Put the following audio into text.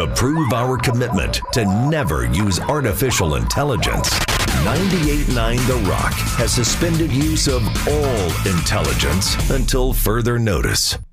To prove our commitment to never use artificial intelligence, 98.9 The Rock has suspended use of all intelligence until further notice.